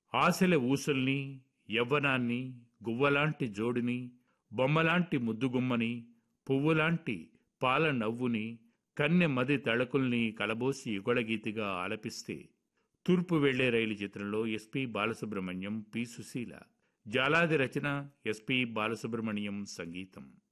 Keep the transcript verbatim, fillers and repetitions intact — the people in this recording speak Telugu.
ఆశల ఊసుల్ని, యవ్వనాన్ని, గువ్వలాంటి జోడిని, బొమ్మలాంటి ముద్దుగుమ్మని, పువ్వులాంటి పాల నవ్వుని, కన్నె మది తళకుల్ని కలబోసి యుగళగీతిగా ఆలపిస్తే తూర్పు వెళ్లే రైలు చిత్రంలో ఎస్పి బాలసుబ్రహ్మణ్యం, పి సుశీల. జాలాది రచన, ఎస్పి బాలసుబ్రహ్మణ్యం సంగీతం.